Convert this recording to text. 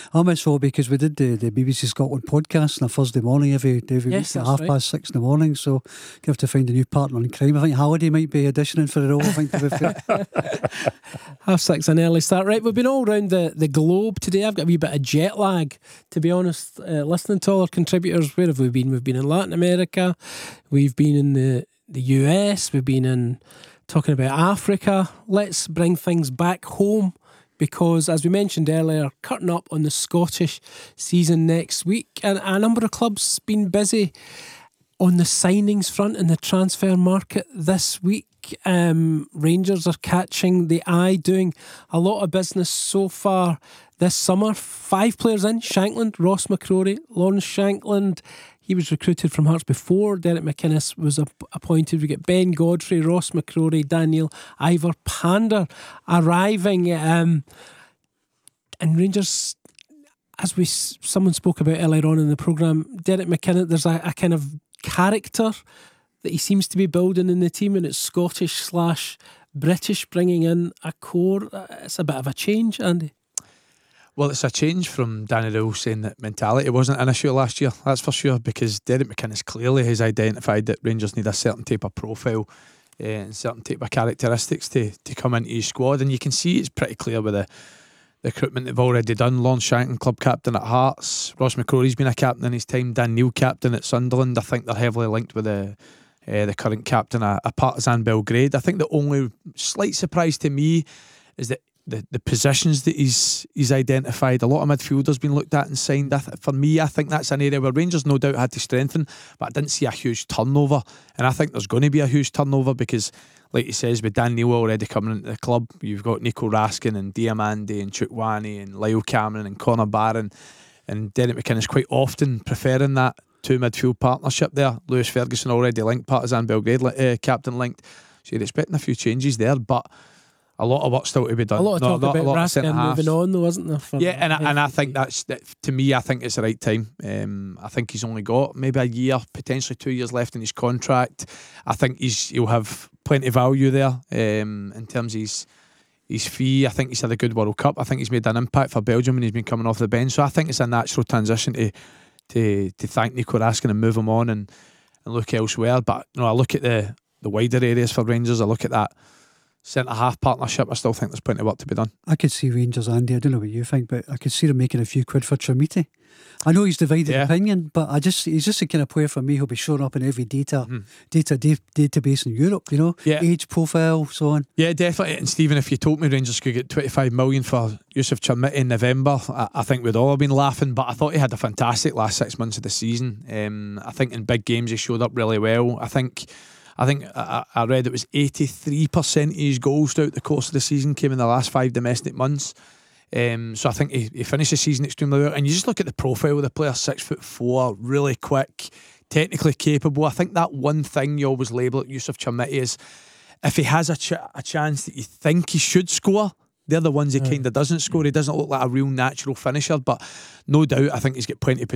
I miss Robbie because we did the BBC Scotland podcast on a Thursday morning every week at 6:30 in the morning. So you have to find a new partner in crime. I think Halliday might be auditioning for the role. I think to be fair. 6:30, an early start. Right, we've been all around the globe today. I've got a wee bit of jet lag, to be honest. Listening to all our contributors, where have we been? We've been in Latin America, we've been in the US, we've been in talking about Africa. Let's bring things back home, because as we mentioned earlier, cutting up on the Scottish season next week, and a number of clubs been busy on the signings front in the transfer market this week. Rangers are catching the eye, doing a lot of business so far this summer. 5 players in: Shankland, Ross McCrory, Lawrence Shankland. He was recruited from Hearts before Derek McInnes was appointed. We get Ben Godfrey, Ross McCrory, Daniel Ivor Pander arriving. And Rangers, as someone spoke about earlier on in the programme, Derek McInnes, there's a kind of character that he seems to be building in the team, and it's Scottish/British, bringing in a core. It's a bit of a change, Andy. Well, it's a change from Danny Rowell saying that mentality wasn't an issue last year, that's for sure, because Derek McInnes clearly has identified that Rangers need a certain type of profile and certain type of characteristics to come into his squad, and you can see it's pretty clear with the recruitment they've already done. Lawrence Shankland, club captain at Hearts. Ross McCrory's been a captain in his time. Dan Neil, captain at Sunderland. I think they're heavily linked with the current captain at Partizan Belgrade. I think the only slight surprise to me is that the positions that he's identified. A lot of midfielders been looked at and signed. For me, I think that's an area where Rangers no doubt had to strengthen, but I didn't see a huge turnover, and I think there's going to be a huge turnover because, like he says, with Dan Neil already coming into the club, you've got Nico Raskin and Diamande and Chukwani and Lyle Cameron and Connor Barron, and Derek McInnes quite often preferring that 2 midfield partnership there. Lewis Ferguson already linked, Partizan Belgrade captain linked, so you're expecting a few changes there, but a lot of work still to be done. A lot of talk about Raskin moving on though, isn't there? And I think to me, I think it's the right time. I think he's only got maybe a year, potentially 2 years left in his contract. I think he'll have plenty of value there in terms of his fee. I think he's had a good World Cup. I think he's made an impact for Belgium when he's been coming off the bench. So I think it's a natural transition to thank Nico Raskin and move him on and look elsewhere. But I look at the wider areas for Rangers. I look at that centre-half partnership. I still think there's plenty of work to be done. I could see Rangers, Andy, I don't know what you think, but I could see them making a few quid for Trimiti. I know he's divided opinion, but he's just the kind of player for me who'll be showing up in every database in Europe, age profile, so on. Yeah, definitely. And Stephen, if you told me Rangers could get 25 million for Yusuf Trimiti in November, I think we'd all have been laughing, but I thought he had a fantastic last 6 months of the season. I think in big games he showed up really well. I think I read it was 83% of his goals throughout the course of the season came in the last 5 domestic months. So I think he finished the season extremely well. And you just look at the profile of the player: 6'4", really quick, technically capable. I think that one thing you always label at Yusuf Trimiti is if he has a chance that you think he should score, they're the ones he kind of doesn't score. He doesn't look like a real natural finisher, but no doubt I think he's got plenty of